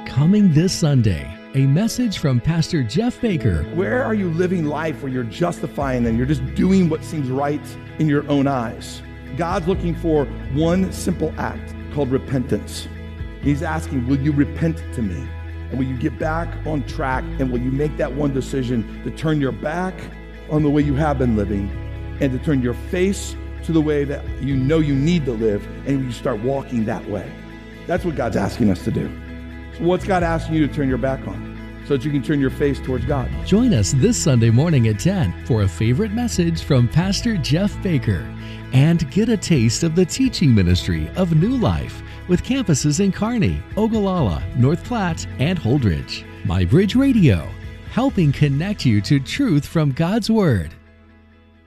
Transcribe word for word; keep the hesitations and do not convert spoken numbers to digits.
Coming this Sunday, a message from Pastor Jeff Baker. Where are you living life where you're justifying and you're just doing what seems right in your own eyes? God's looking for one simple act called repentance. He's asking, will you repent to me? And will you get back on track? And will you make that one decision to turn your back on the way you have been living and to turn your face to the way that you know you need to live, and you start walking that way? That's what God's asking us to do. So what's God asking you to turn your back on so that you can turn your face towards God? Join us this Sunday morning at ten for a favorite message from Pastor Jeff Baker, and get a taste of the teaching ministry of New Life with campuses in Kearney, Ogallala, North Platte, and Holdridge. My Bridge Radio, helping connect you to truth from God's Word.